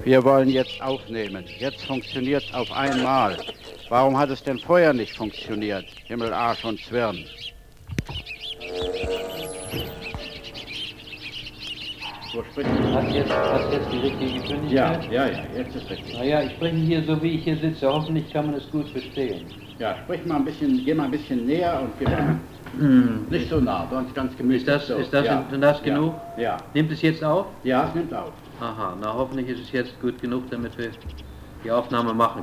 Wir wollen jetzt aufnehmen. Jetzt funktioniert es auf einmal. Warum hat es denn vorher nicht funktioniert? Himmel, Arsch und Zwirn. So spricht Hast jetzt die richtige Geschwindigkeit? Ja, jetzt ist richtig. Naja, ich spreche hier so, wie ich hier sitze. Hoffentlich kann man es gut verstehen. Ja, sprich mal ein bisschen, geh mal ein bisschen näher und geh mal nicht so nah, sonst ganz gemütlich. Ist das genug? Ja. Nimmt es jetzt auf? Ja, es nimmt auf. Aha, na hoffentlich ist es jetzt gut genug, damit wir die Aufnahme machen